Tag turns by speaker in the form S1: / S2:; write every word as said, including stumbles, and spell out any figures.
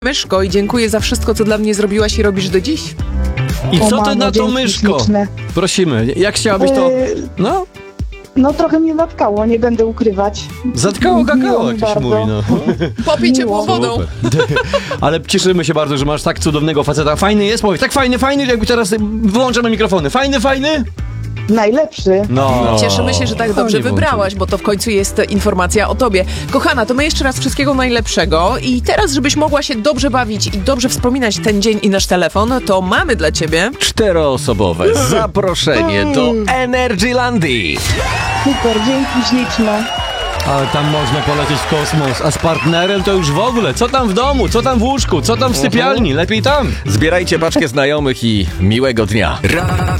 S1: Myszko, i dziękuję za wszystko, co dla mnie zrobiłaś i robisz do dziś.
S2: I
S3: O,
S2: co ty
S3: mamo,
S2: na to,
S3: dzięki
S2: myszko?
S3: śliczne.
S2: Prosimy, jak chciałabyś to...
S3: Yy,
S2: No,
S3: No trochę mnie zatkało, nie będę ukrywać.
S2: zatkało kakao,
S3: Miło mi
S2: jak to się
S3: bardzo.
S2: mówi, no.
S1: Popij ciepłą
S3: Miło.
S1: wodą.
S2: Super. Ale cieszymy się bardzo, że masz tak cudownego faceta. Fajny jest, powiedz, tak fajny, fajny, jakby teraz wyłączamy mikrofony. Fajny, fajny?
S3: Najlepszy.
S2: No.
S1: Cieszymy się, że tak dobrze
S2: nie
S1: wybrałaś, bo to w końcu jest informacja o tobie. Kochana, to my jeszcze raz wszystkiego najlepszego i teraz, żebyś mogła się dobrze bawić i dobrze wspominać ten dzień i nasz telefon, to mamy dla ciebie...
S4: Czteroosobowe zaproszenie do Energylandii.
S3: Super, dzięki śliczne.
S2: Ale tam można polecieć w kosmos, a z partnerem to już w ogóle. Co tam w domu, co tam w łóżku, co tam w sypialni, lepiej tam.
S4: Zbierajcie paczkę znajomych i miłego dnia. Radio